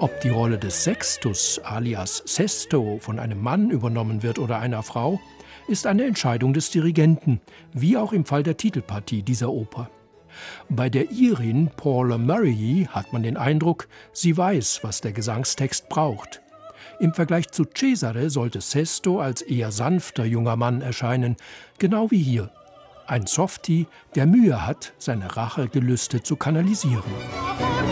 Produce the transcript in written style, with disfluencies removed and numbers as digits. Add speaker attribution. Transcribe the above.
Speaker 1: Ob die Rolle des Sextus alias Sesto von einem Mann übernommen wird oder einer Frau, ist eine Entscheidung des Dirigenten, wie auch im Fall der Titelpartie dieser Oper. Bei der Irin Paula Murray hat man den Eindruck, sie weiß, was der Gesangstext braucht. Im Vergleich zu Cesare sollte Sesto als eher sanfter junger Mann erscheinen, genau wie hier. Ein Softie, der Mühe hat, seine Rachegelüste zu kanalisieren.